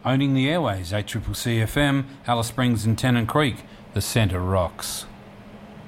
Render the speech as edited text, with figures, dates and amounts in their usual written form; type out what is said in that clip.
owning the airways, ACCC FM, Alice Springs and Tennant Creek. The centre rocks.